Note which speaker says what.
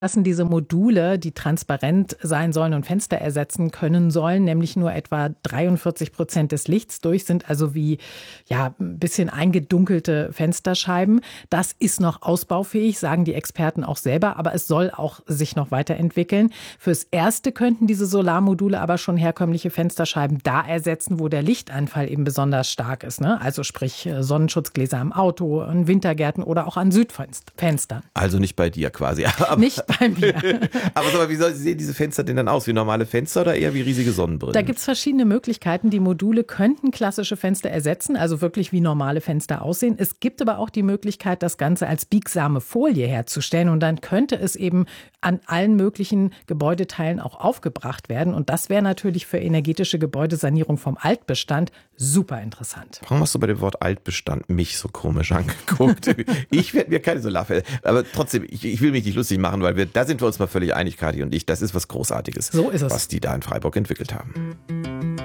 Speaker 1: lassen diese Module, die transparent sein sollen und Fenster ersetzen können sollen, nämlich nur etwa 43% des Lichts durch, sind also wie ein bisschen eingedunkelte Fensterscheiben. Das ist noch ausbaufähig, sagen die Experten auch selber, aber es soll auch sich noch weiterentwickeln. Fürs Erste könnten diese Solarmodule aber schon herkömmliche Fensterscheiben da ersetzen, wo der Lichteinfall eben besonders stark ist, ne? Also sprich Sonnenschutzgläser am Auto, an Wintergärten oder auch an Südfenstern.
Speaker 2: Also nicht bei dir quasi.
Speaker 1: Nicht bei mir.
Speaker 2: Aber sag mal, wie sehen diese Fenster denn dann aus? Wie normale Fenster oder eher wie riesige Sonnenbrillen?
Speaker 1: Da gibt es verschiedene Möglichkeiten. Die Module könnten klassische Fenster ersetzen, also wirklich wie normale Fenster aussehen. Es gibt aber auch die Möglichkeit, das Ganze als biegsame Folie herzustellen. Und dann könnte es eben an allen möglichen Gebäudeteilen auch aufgebracht werden. Und das wäre natürlich für energetische Gebäudesanierung vom Altbestand super interessant.
Speaker 2: Warum hast du bei dem Wort Altbestand mich so komisch angeguckt? Ich werde mir keine Solarfälle. Aber trotzdem, ich will mich nicht lustig machen, weil da sind wir uns mal völlig einig, Kathi und ich. Das ist was Großartiges,
Speaker 1: so ist es,
Speaker 2: was die da in Freiburg entwickelt haben.